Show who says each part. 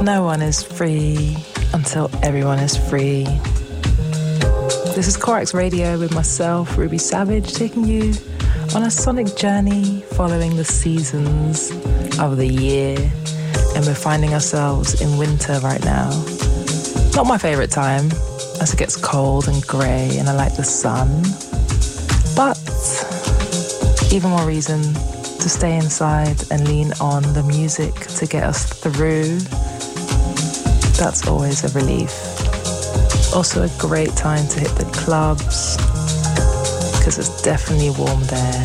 Speaker 1: No one is free until everyone is free. This is Corax Radio with myself, Ruby Savage, taking you on a sonic journey following the seasons of the year. And we're finding ourselves in winter right now. Not my favourite time, as it gets cold and grey and I like the sun. But even more reason to stay inside and lean on the music to get us through. That's always a relief. Also a great time to hit the clubs, because it's definitely warm there.